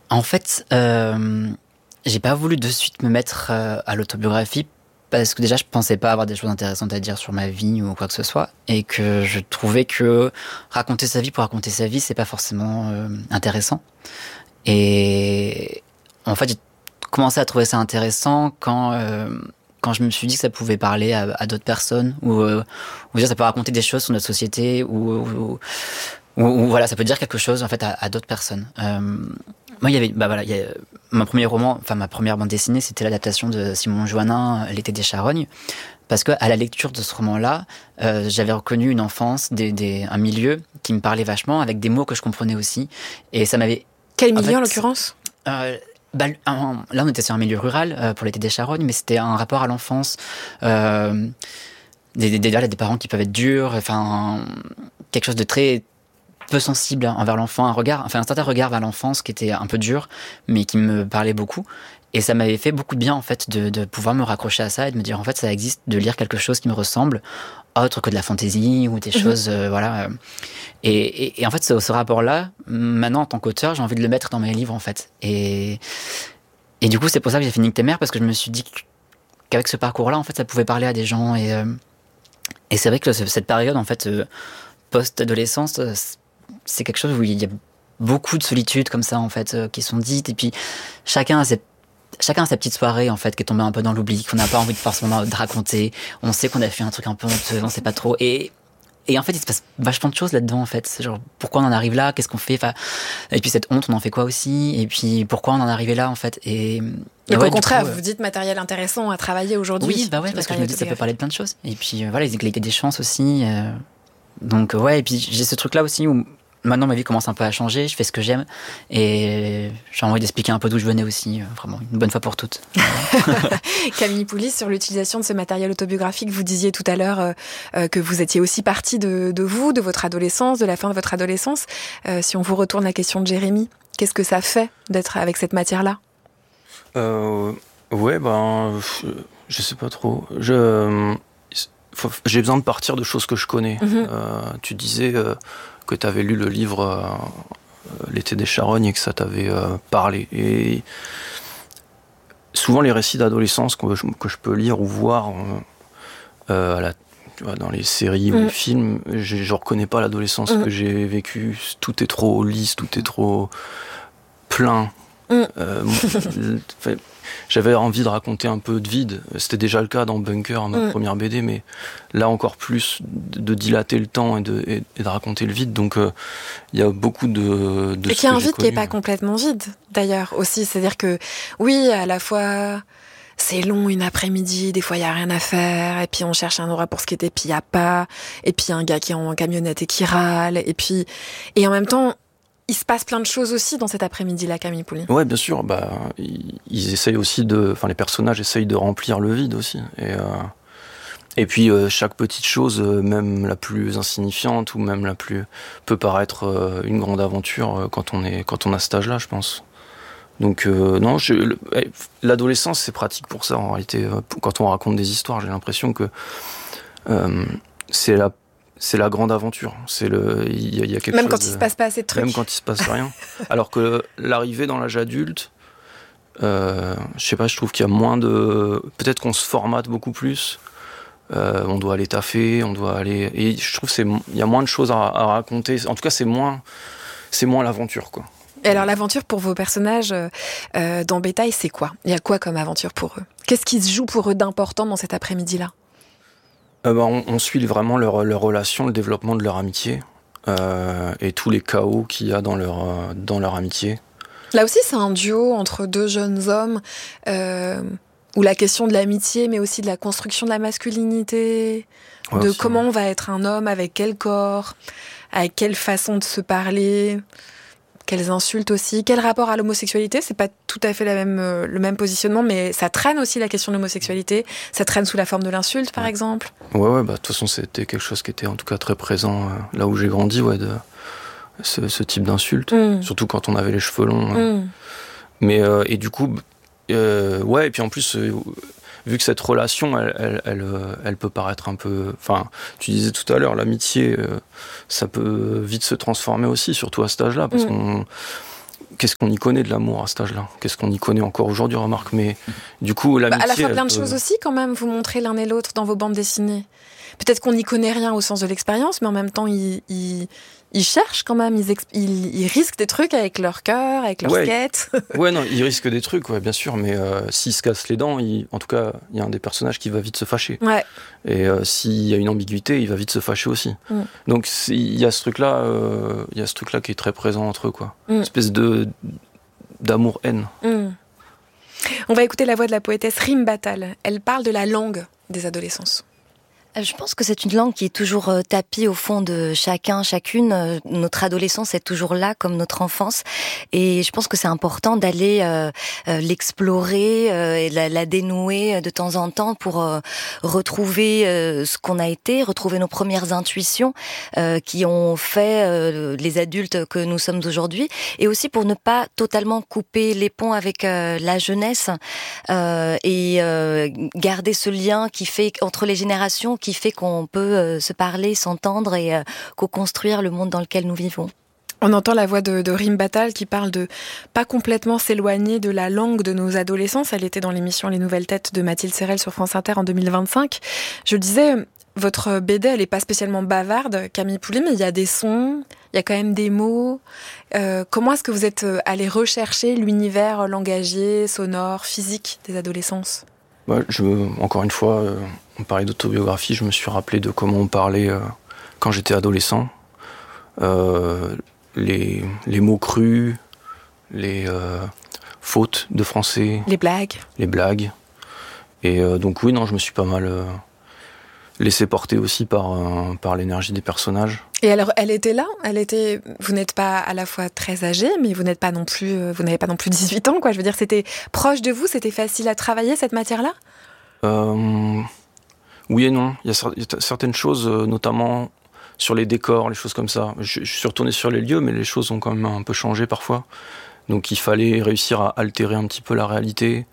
En fait, j'ai pas voulu de suite me mettre à l'autobiographie parce que déjà je pensais pas avoir des choses intéressantes à dire sur ma vie ou quoi que ce soit, et que je trouvais que raconter sa vie pour raconter sa vie, c'est pas forcément intéressant. Et en fait, j'ai commencé à trouver ça intéressant quand je me suis dit que ça pouvait parler à d'autres personnes, ou dire ça peut raconter des choses sur notre société, ou voilà, ça peut dire quelque chose en fait à d'autres personnes. Moi, il y avait, mon premier roman, enfin ma première bande dessinée, c'était l'adaptation de Simon Joannin, L'été des charognes, parce que à la lecture de ce roman-là, j'avais reconnu une enfance, un milieu qui me parlait vachement, avec des mots que je comprenais aussi, et ça m'avait. Quel milieu en l'occurrence? Là, on était sur un milieu rural pour L'été des charognes, mais c'était un rapport à l'enfance, des parents qui peuvent être durs, enfin quelque chose de très peu sensible envers l'enfant, un certain regard vers l'enfance qui était un peu dur, mais qui me parlait beaucoup. Et ça m'avait fait beaucoup de bien, en fait, de pouvoir me raccrocher à ça et de me dire, en fait, ça existe, de lire quelque chose qui me ressemble, autre que de la fantaisie ou des choses, voilà. Et en fait, ce rapport-là, maintenant, en tant qu'auteur, j'ai envie de le mettre dans mes livres, en fait. Et du coup, c'est pour ça que j'ai fait Nique tes mères, parce que je me suis dit qu'avec ce parcours-là, en fait, ça pouvait parler à des gens. Et c'est vrai que cette période, en fait, post-adolescence, c'est quelque chose où il y a beaucoup de solitude comme ça, en fait, qui sont dites. Et puis, chacun a sa petite soirée, en fait, qui est tombée un peu dans l'oubli, qu'on n'a pas envie de forcément de raconter. On sait qu'on a fait un truc un peu honteux, on sait pas trop. Et en fait, il se passe vachement de choses là-dedans, en fait. C'est genre, pourquoi on en arrive là? Qu'est-ce qu'on fait? Enfin, et puis cette honte, on en fait quoi aussi? Et puis, pourquoi on en est arrivé là, en fait? Et donc, ouais, au contraire, coup, vous dites matériel intéressant à travailler aujourd'hui. Oui, bah ouais, parce que je me dis que ça peut parler de plein de choses. Et puis, voilà, l'égalité des chances aussi. Donc, ouais, et puis j'ai ce truc-là aussi où maintenant ma vie commence un peu à changer, je fais ce que j'aime, et j'ai envie d'expliquer un peu d'où je venais aussi, vraiment, une bonne fois pour toutes. Camille Poulis, sur l'utilisation de ce matériel autobiographique, vous disiez tout à l'heure que vous étiez aussi partie de vous, de votre adolescence, de la fin de votre adolescence. Si on vous retourne la question de Jérémy, qu'est-ce que ça fait d'être avec cette matière-là? Ouais, je sais pas trop. J'ai besoin de partir de choses que je connais. Tu disais que tu avais lu le livre L'été des charognes et que ça t'avait parlé. Et souvent, les récits d'adolescence que je peux lire ou voir tu vois, dans les séries ou les films, je reconnais pas l'adolescence que j'ai vécue. Tout est trop lisse, tout est trop plein. J'avais envie de raconter un peu de vide. C'était déjà le cas dans Bunker, ma première BD, mais là encore plus de dilater le temps et de raconter le vide. Donc il y a beaucoup de et qu'il y a un vide qui n'est pas complètement vide, d'ailleurs, aussi. C'est-à-dire que, oui, à la fois, c'est long une après-midi, des fois il n'y a rien à faire, et puis on cherche un endroit pour skater, puis il n'y a pas, et puis un gars qui est en camionnette et qui râle, et en même temps, il se passe plein de choses aussi dans cet après-midi-là, Camille Poulis. Ouais, bien sûr. Ils essayent aussi les personnages essayent de remplir le vide aussi. Et puis chaque petite chose, même la plus insignifiante ou même peut paraître une grande aventure quand on a cet âge-là, je pense. Donc non, l'adolescence c'est pratique pour ça en réalité. Quand on raconte des histoires, j'ai l'impression que c'est la grande aventure. Il y a quelque même chose quand il se passe pas assez de trucs. Même quand il se passe rien. Alors que l'arrivée dans l'âge adulte, je sais pas, je trouve qu'il y a moins de... Peut-être qu'on se formate beaucoup plus. On doit aller taffer, on doit aller... Et je trouve qu'il y a moins de choses à raconter. En tout cas, c'est moins l'aventure, quoi. Et alors, l'aventure pour vos personnages dans Bétail, c'est quoi? Il y a quoi comme aventure pour eux? Qu'est-ce qui se joue pour eux d'important dans cet après-midi-là? On suit vraiment leur relation, le développement de leur amitié et tous les chaos qu'il y a dans leur amitié. Là aussi, c'est un duo entre deux jeunes hommes où la question de l'amitié, mais aussi de la construction de la masculinité, de comment on va être un homme, avec quel corps, avec quelle façon de se parler, quelles insultes aussi, quel rapport à l'homosexualité. C'est pas tout à fait le même positionnement, mais ça traîne aussi la question de l'homosexualité. Ça traîne sous la forme de l'insulte, par exemple. Ouais, de toute façon, c'était quelque chose qui était en tout cas très présent là où j'ai grandi, de ce type d'insulte, surtout quand on avait les cheveux longs. Mais et du coup, et puis en plus, vu que cette relation, elle peut paraître un peu... Enfin, tu disais tout à l'heure, l'amitié, ça peut vite se transformer aussi, surtout à cet âge-là, parce qu'on... qu'est-ce qu'on y connaît de l'amour à cet âge-là? Qu'est-ce qu'on y connaît encore aujourd'hui, remarque? Mais du coup, l'amitié... à la fois plein de choses aussi, quand même, vous montrez l'un et l'autre dans vos bandes dessinées. Peut-être qu'on n'y connaît rien au sens de l'expérience, mais en même temps, ils cherchent quand même, ils risquent des trucs avec leur cœur, avec leur skate. Ouais, non, ils risquent des trucs, ouais, bien sûr, mais s'ils se cassent les dents, en tout cas, il y a un des personnages qui va vite se fâcher. Ouais. Et s'il y a une ambiguïté, il va vite se fâcher aussi. Donc il y a ce truc-là, qui est très présent entre eux, quoi. Une espèce d'amour-haine. On va écouter la voix de la poétesse Rim Battal. Elle parle de la langue des adolescences. Je pense que c'est une langue qui est toujours tapie au fond de chacun, chacune. Notre adolescence est toujours là, comme notre enfance. Et je pense que c'est important d'aller l'explorer et la dénouer de temps en temps pour retrouver ce qu'on a été, retrouver nos premières intuitions qui ont fait les adultes que nous sommes aujourd'hui. Et aussi pour ne pas totalement couper les ponts avec la jeunesse et garder ce lien qui fait entre les générations, qui fait qu'on peut se parler, s'entendre et co-construire le monde dans lequel nous vivons. On entend la voix de Rim Battal qui parle de pas complètement s'éloigner de la langue de nos adolescents. Elle était dans l'émission Les Nouvelles Têtes de Mathilde Serrel sur France Inter en 2025. Je le disais, votre BD, elle est pas spécialement bavarde, Camille Pouly, mais il y a des sons, il y a quand même des mots. Comment est-ce que vous êtes allé rechercher l'univers langagier, sonore, physique des adolescences? Encore une fois, on parlait d'autobiographie, je me suis rappelé de comment on parlait quand j'étais adolescent. Les mots crus, les fautes de français. Les blagues. Et donc oui, non, je me suis pas mal laissé porter aussi par l'énergie des personnages. Et alors, elle était là. Vous n'êtes pas à la fois très âgé, mais vous n'avez pas non plus 18 ans, quoi. Je veux dire, c'était proche de vous, c'était facile à travailler cette matière-là. Oui et non. Il y a certaines choses, notamment sur les décors, les choses comme ça. Je suis retourné sur les lieux, mais les choses ont quand même un peu changé parfois. Donc il fallait réussir à altérer un petit peu la réalité,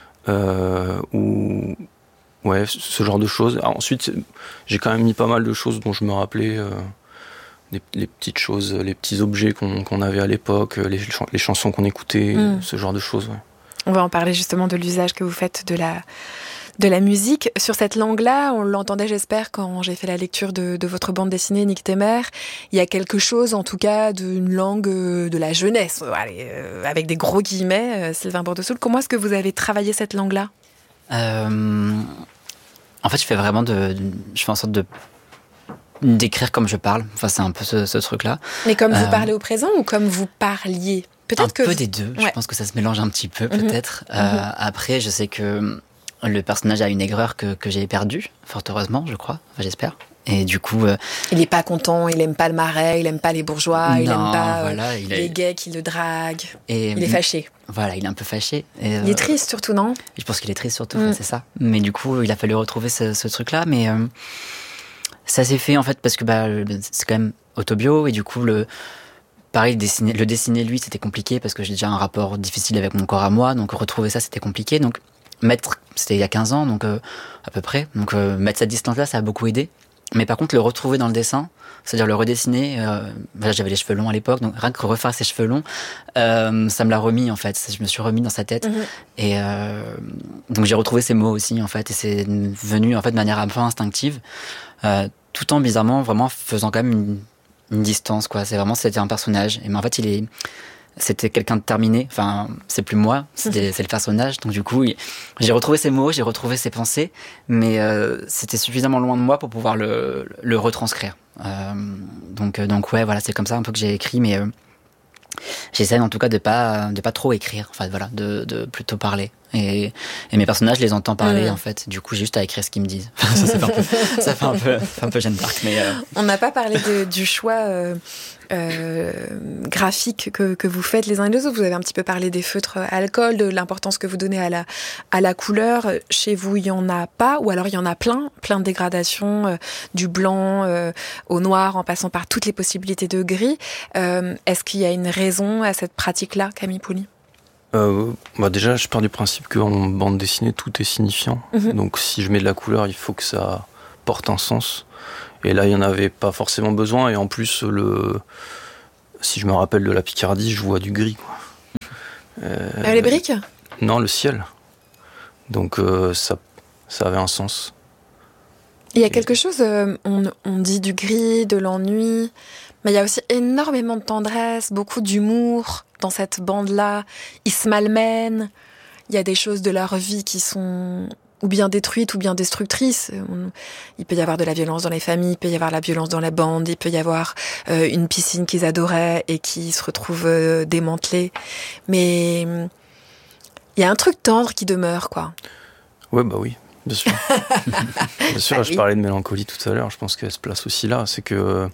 ou ouais, ce genre de choses. Alors, ensuite, j'ai quand même mis pas mal de choses dont je me rappelais, les petites choses, les petits objets qu'on avait à l'époque, les chansons qu'on écoutait, ce genre de choses. Ouais. On va en parler justement de l'usage que vous faites de la musique. Sur cette langue-là, on l'entendait, j'espère, quand j'ai fait la lecture de votre bande dessinée, Nick Temer. Il y a quelque chose, en tout cas, d'une langue de la jeunesse, avec des gros guillemets, Sylvain Bordesoul. Comment est-ce que vous avez travaillé cette langue-là ? En fait, je fais en sorte d'écrire comme je parle. Enfin, c'est un peu ce truc-là. Mais comme vous parlez au présent ou comme vous parliez ? Peut-être un peu des deux. Ouais. Je pense que ça se mélange un petit peu, peut-être. Après, je sais que le personnage a une aigreur que j'ai perdue, fort heureusement, je crois. Enfin, j'espère. Et du coup... il n'est pas content, il n'aime pas le marais, il n'aime pas les bourgeois, il n'aime pas les gays qui le draguent. Il est fâché. Voilà, il est un peu fâché. Il est triste surtout, non ? Je pense qu'il est triste surtout, c'est ça. Mais du coup, il a fallu retrouver ce truc-là. Mais ça s'est fait en fait parce que c'est quand même autobio. Et du coup, le dessiner lui, c'était compliqué parce que j'ai déjà un rapport difficile avec mon corps à moi. Donc retrouver ça, c'était compliqué. Donc c'était il y a 15 ans, donc à peu près. Donc mettre cette distance-là, ça a beaucoup aidé. Mais par contre, le retrouver dans le dessin, c'est-à-dire le redessiner, j'avais les cheveux longs à l'époque, donc rien que refaire ses cheveux longs, ça me l'a remis en fait. Je me suis remis dans sa tête. Et donc j'ai retrouvé ces mots aussi en fait, et c'est venu en fait de manière un peu instinctive, tout en bizarrement vraiment faisant quand même une distance quoi. C'était un personnage, mais en fait c'était quelqu'un de terminé. Enfin, c'est plus moi, c'est le personnage. Donc du coup, j'ai retrouvé ces mots, j'ai retrouvé ces pensées, mais c'était suffisamment loin de moi pour pouvoir le retranscrire. Donc ouais, voilà, c'est comme ça un peu que j'ai écrit, mais j'essaie en tout cas de pas trop écrire. Enfin voilà, de plutôt parler. Et mes personnages, je les entends parler en fait. Du coup, j'ai juste à écrire ce qu'ils me disent. ça fait un peu Jeanne d'Arc, mais on n'a pas parlé du choix graphique que vous faites les uns et les autres. Vous avez un petit peu parlé des feutres à alcool, de l'importance que vous donnez à la couleur. Chez vous, il y en a pas, ou alors il y en a plein de dégradations, du blanc au noir, en passant par toutes les possibilités de gris. Est-ce qu'il y a une raison à cette pratique-là, Camille Pouly ? Déjà, je pars du principe qu'en bande dessinée, tout est signifiant. Donc, si je mets de la couleur, il faut que ça porte un sens. Et là, il n'y en avait pas forcément besoin. Et en plus, si je me rappelle de la Picardie, je vois du gris, quoi. Les briques ? Non, le ciel. Donc ça avait un sens. Il y a quelque chose, on dit du gris, de l'ennui, mais il y a aussi énormément de tendresse, beaucoup d'humour dans cette bande-là. Ils se malmènent, il y a des choses de leur vie qui sont ou bien détruites ou bien destructrices. Il peut y avoir de la violence dans les familles, il peut y avoir la violence dans la bande, il peut y avoir une piscine qu'ils adoraient et qui se retrouve démantelée. Mais il y a un truc tendre qui demeure, quoi. Ouais, bah oui, bien sûr. Bien sûr, je parlais de mélancolie tout à l'heure, je pense qu'elle se place aussi là. C'est que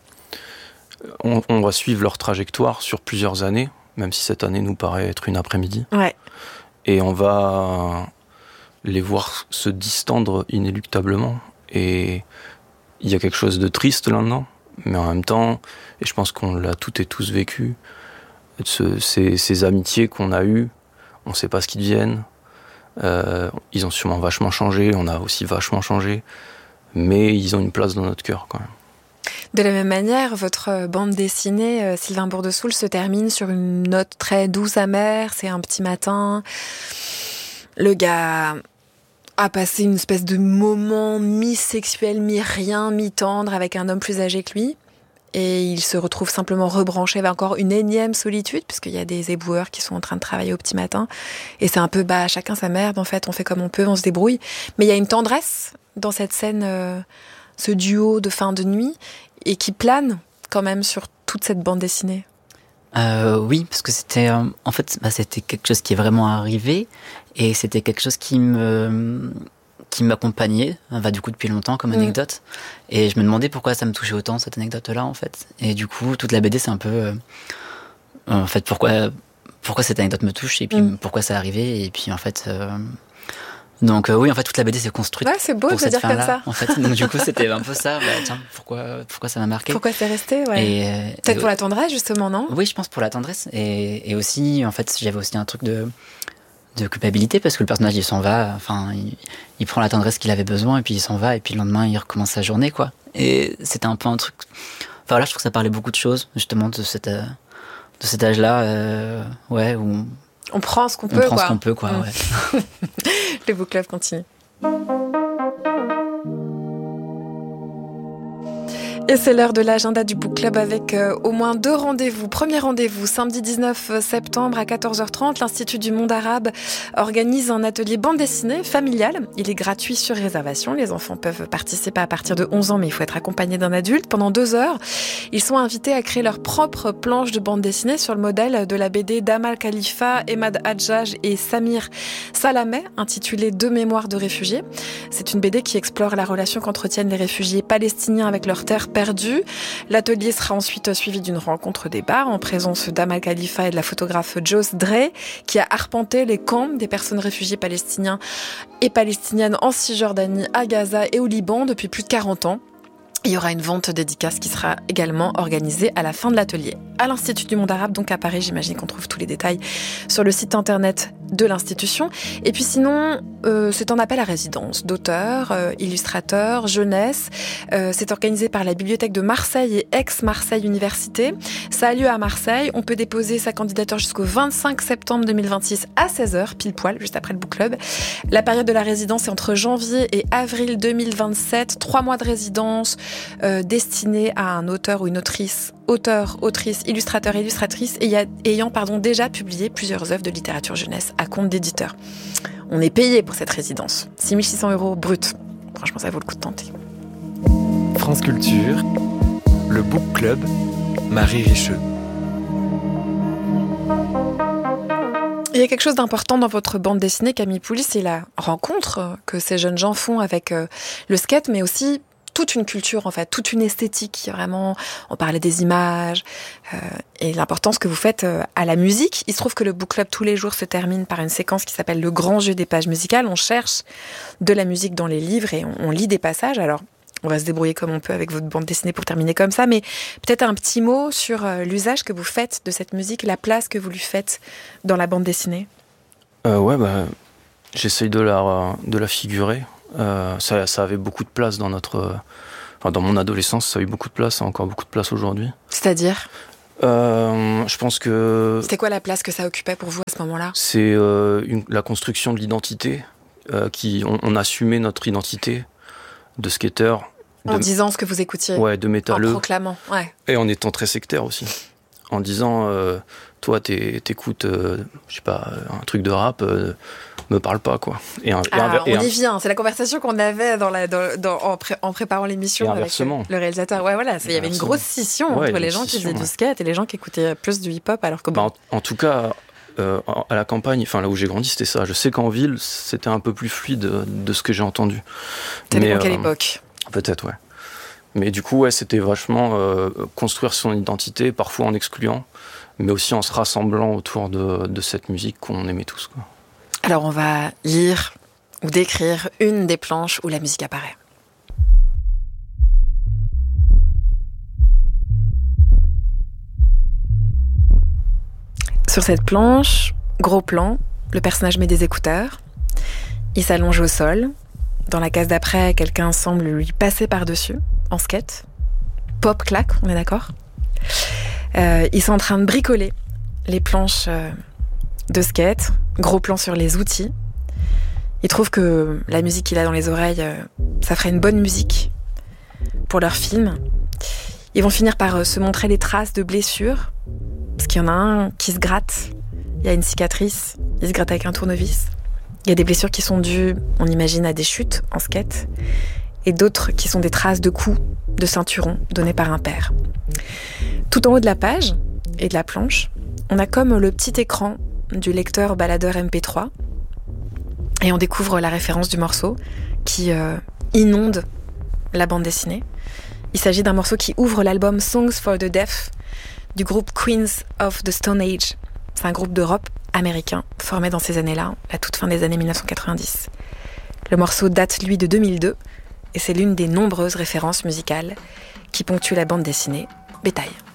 on va suivre leur trajectoire sur plusieurs années, même si cette année nous paraît être une après-midi. Ouais. Et on va les voir se distendre inéluctablement. Et il y a quelque chose de triste là-dedans, mais en même temps, et je pense qu'on l'a toutes et tous vécu, ces amitiés qu'on a eues, on ne sait pas ce qu'ils deviennent. Ils ont sûrement vachement changé, on a aussi vachement changé, mais ils ont une place dans notre cœur quand même. De la même manière, votre bande dessinée, Sylvain Bourdessoul, se termine sur une note très douce, amère. C'est un petit matin. Le gars a passé une espèce de moment mi-sexuel, mi-rien, mi-tendre avec un homme plus âgé que lui. Et il se retrouve simplement rebranché avec encore une énième solitude, puisqu'il y a des éboueurs qui sont en train de travailler au petit matin. Et c'est un peu, chacun sa merde, en fait. On fait comme on peut, on se débrouille. Mais il y a une tendresse dans cette scène, ce duo de fin de nuit, et qui plane quand même sur toute cette bande dessinée. Oui, parce que c'était en fait c'était quelque chose qui est vraiment arrivé et c'était quelque chose qui m'accompagnait du coup depuis longtemps comme anecdote et je me demandais pourquoi ça me touchait autant cette anecdote là en fait et du coup toute la BD c'est un peu en fait pourquoi cette anecdote me touche et puis pourquoi ça arrivé et puis en fait donc oui, en fait, toute la BD s'est construite. Ouais, c'est beau de le dire comme ça. En fait, donc du coup, c'était un peu ça. Tiens, pourquoi ça m'a marqué ? Pourquoi c'est resté, ouais. Peut-être pour la tendresse, justement, non ? Oui, je pense pour la tendresse. Et aussi, en fait, j'avais aussi un truc de culpabilité parce que le personnage, il s'en va. Enfin, il prend la tendresse qu'il avait besoin et puis il s'en va et puis le lendemain, il recommence sa journée, quoi. Et c'était un peu un truc. Enfin voilà, je trouve que ça parlait beaucoup de choses, justement, de cet âge-là, ouais, où on prend ce qu'on peut, quoi. On prend ce qu'on peut, quoi, ouais. Le book club continue. Et c'est l'heure de l'agenda du book club avec au moins 2 rendez-vous. Premier rendez-vous, samedi 19 septembre à 14h30, l'Institut du monde arabe organise un atelier bande dessinée familial. Il est gratuit sur réservation. Les enfants peuvent participer à partir de 11 ans, mais il faut être accompagné d'un adulte. Pendant 2 heures, ils sont invités à créer leur propre planche de bande dessinée sur le modèle de la BD d'Amal Khalifa, Emad Hadjaj et Samir Salameh, intitulée 2 mémoires de réfugiés. C'est une BD qui explore la relation qu'entretiennent les réfugiés palestiniens avec leur terre perdue. L'atelier sera ensuite suivi d'une rencontre débat en présence d'Amal Khalifa et de la photographe Joss Drey, qui a arpenté les camps des personnes réfugiées palestiniens et palestiniennes en Cisjordanie, à Gaza et au Liban depuis plus de 40 ans. Il y aura une vente dédicace qui sera également organisée à la fin de l'atelier. À l'Institut du monde arabe, donc à Paris, j'imagine qu'on trouve tous les détails sur le site internet de l'institution. Et puis sinon, c'est un appel à résidence d'auteurs, illustrateurs, jeunesse. C'est organisé par la Bibliothèque de Marseille et ex-Marseille Université. Ça a lieu à Marseille. On peut déposer sa candidature jusqu'au 25 septembre 2026 à 16h, pile poil, juste après le book club. La période de la résidence est entre janvier et avril 2027. 3 mois de résidence destinée à un auteur ou une autrice, illustrateur, illustratrice, ayant déjà publié plusieurs œuvres de littérature jeunesse à compte d'éditeur. On est payé pour cette résidence. 6 600 € brut. Franchement, ça vaut le coup de tenter. France Culture, le Book Club, Marie Richeux. Il y a quelque chose d'important dans votre bande dessinée, Camille Pouly, c'est la rencontre que ces jeunes gens font avec le skate, mais aussi toute une culture, en fait, toute une esthétique. Vraiment, on parlait des images et l'importance que vous faites à la musique. Il se trouve que le book club tous les jours se termine par une séquence qui s'appelle le grand jeu des pages musicales. On cherche de la musique dans les livres et on lit des passages. Alors, on va se débrouiller comme on peut avec votre bande dessinée pour terminer comme ça, mais peut-être un petit mot sur l'usage que vous faites de cette musique, la place que vous lui faites dans la bande dessinée. J'essaye de la figurer. Ça avait beaucoup de place dans dans mon adolescence, ça a eu beaucoup de place, ça a encore beaucoup de place aujourd'hui. C'est-à-dire je pense que... C'était quoi la place que ça occupait pour vous à ce moment-là? C'est la construction de l'identité, on assumait notre identité de skater. En disant ce que vous écoutiez. Ouais, de métalleux. En proclamant, ouais. Et en étant très sectaire aussi. En disant, toi, t'écoutes, je sais pas, un truc de rap, me parle pas, quoi. On y vient. C'est la conversation qu'on avait en préparant l'émission avec le réalisateur. Ouais, voilà. Il y avait une grosse scission entre les gens qui faisaient du skate et les gens qui écoutaient plus du hip-hop, alors que en tout cas, à la campagne, enfin là où j'ai grandi, c'était ça. Je sais qu'en ville, c'était un peu plus fluide de ce que j'ai entendu. Ça dépend quelle époque. Peut-être, ouais. Mais du coup, ouais, c'était vachement construire son identité, parfois en excluant, mais aussi en se rassemblant autour de cette musique qu'on aimait tous, quoi. Alors, on va lire ou décrire une des planches où la musique apparaît. Sur cette planche, gros plan, le personnage met des écouteurs. Il s'allonge au sol. Dans la case d'après, quelqu'un semble lui passer par-dessus, en skate. Pop, clac, on est d'accord ? Ils sont en train de bricoler les planches de skate. Gros plan sur les outils. Il trouve que la musique qu'il a dans les oreilles, ça ferait une bonne musique pour leur film. Ils vont finir par se montrer les traces de blessures, parce qu'il y en a un qui se gratte. Il y a une cicatrice, il se gratte avec un tournevis. Il y a des blessures qui sont dues, on imagine, à des chutes en skate, et d'autres qui sont des traces de coups de ceinturon donnés par un père. Tout en haut de la page et de la planche, on a comme le petit écran du lecteur baladeur MP3, et on découvre la référence du morceau qui inonde la bande dessinée. Il s'agit d'un morceau qui ouvre l'album Songs for the Deaf du groupe Queens of the Stone Age. C'est un groupe de rock américain formé dans ces années-là, la toute fin des années 1990. Le morceau date, lui, de 2002, et c'est l'une des nombreuses références musicales qui ponctuent la bande dessinée Bétail.